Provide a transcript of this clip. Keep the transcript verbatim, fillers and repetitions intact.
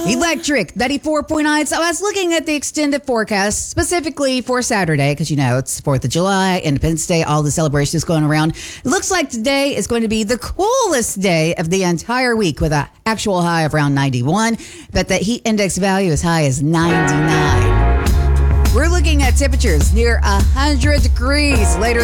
Electric, ninety-four point nine. So I was looking at the extended forecast specifically for Saturday because, you know, it's fourth of July, Independence Day, all the celebrations going around. It looks like today is going to be the coolest day of the entire week with an actual high of around ninety-one, but the heat index value as high as ninety-nine. We're looking at temperatures near one hundred degrees later